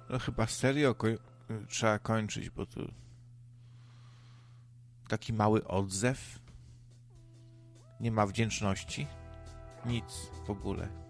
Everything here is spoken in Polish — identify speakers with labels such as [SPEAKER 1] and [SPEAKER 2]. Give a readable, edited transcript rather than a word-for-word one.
[SPEAKER 1] No chyba serio trzeba kończyć, bo tu taki mały odzew. Nie ma wdzięczności. Nic w ogóle.